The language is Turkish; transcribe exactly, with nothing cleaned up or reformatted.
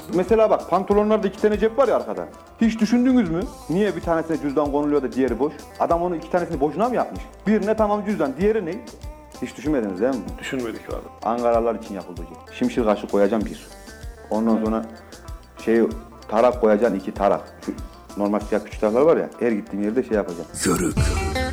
Mesela bak pantolonlarda iki tane cep var ya arkada. Hiç düşündünüz mü? Niye bir tanesine cüzdan konuluyor da diğeri boş? Adam onu iki tanesini boşuna mı yapmış? Birine tamam cüzdan, diğeri ne? Hiç düşünmediniz değil mi? Düşünmedik abi. Ankaralılar için yapıldı hocam. Şimşir kaşık koyacaksın bir. Ondan sonra şey tarak koyacaksın iki tarak. Şu normal siyah küçük taraklar var ya, her gittiğin yerde şey yapacaksın. Yörük.